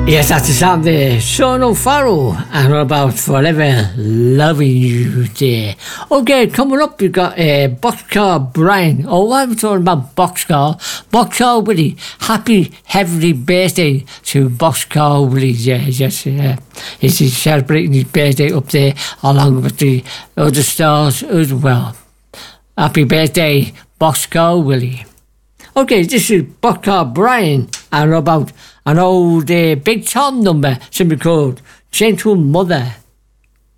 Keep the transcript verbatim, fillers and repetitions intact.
Yes, that's the sound there. Sean O'Farrell and about Forever Loving You there. Okay, coming up we've got uh, Boxcar Brian. Oh, what are we talking about Boxcar? Boxcar Willie. Happy heavenly birthday to Boxcar Willie. Yeah, yes, uh, he's celebrating his birthday up there along with the other stars as well. Happy birthday, Boxcar Willie. Okay, this is Boxcar Brian and about an old uh, Big Tom number, simply called Gentle Mother.